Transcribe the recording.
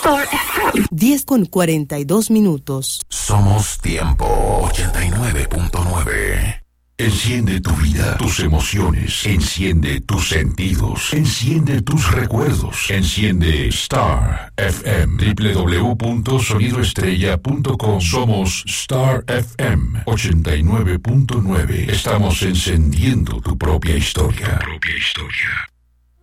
Star FM. 10:42. Somos Tiempo 89.9. Enciende tu vida, tus emociones, enciende tus sentidos, enciende tus recuerdos, enciende Star FM, www.sonidoestrella.com. Somos Star FM 89.9. Estamos encendiendo tu propia historia.